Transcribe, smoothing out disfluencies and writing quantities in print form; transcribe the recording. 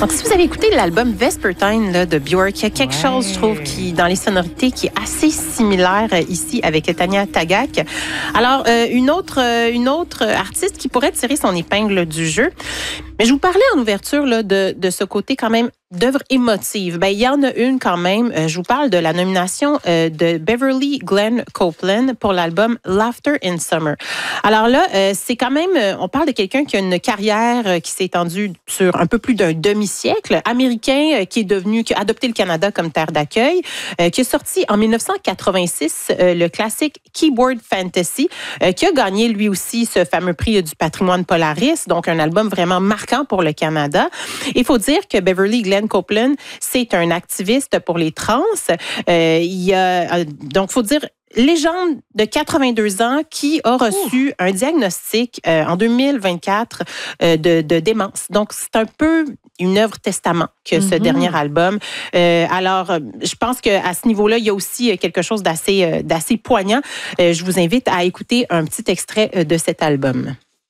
Donc, si vous avez écouté l'album Vespertine là, de Björk, il y a quelque chose, je trouve, qui dans les sonorités qui est assez similaire ici avec Tanya Tagaq. Alors, une autre artiste qui pourrait tirer son épingle du jeu. Mais je vous parlais en ouverture là, de ce côté quand même d'œuvre émotive. Ben, il y en a une quand même. Je vous parle de la nomination de Beverly Glenn Copeland pour l'album Laughter in Summer. Alors là, c'est quand même, on parle de quelqu'un qui a une carrière qui s'est étendue sur un peu plus d'un demi-siècle, américain qui a adopté le Canada comme terre d'accueil, qui a sorti en 1986 le classique Keyboard Fantasy, qui a gagné lui aussi ce fameux prix du patrimoine Polaris, donc un album vraiment marquant pour le Canada. Il faut dire que Beverly Glenn Copeland, c'est un activiste pour les trans. Donc, il faut dire légende de 82 ans qui a reçu un diagnostic en 2024 de démence. Donc, c'est un peu une œuvre testament que ce dernier album. Alors, je pense qu'à ce niveau-là, il y a aussi quelque chose d'assez poignant. Je vous invite à écouter un petit extrait de cet album.